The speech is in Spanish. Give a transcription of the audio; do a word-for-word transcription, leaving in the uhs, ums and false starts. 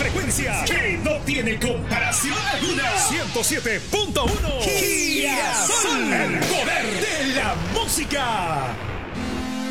frecuencia que no tiene comparación alguna. ciento siete punto uno Girasol, el poder de la música.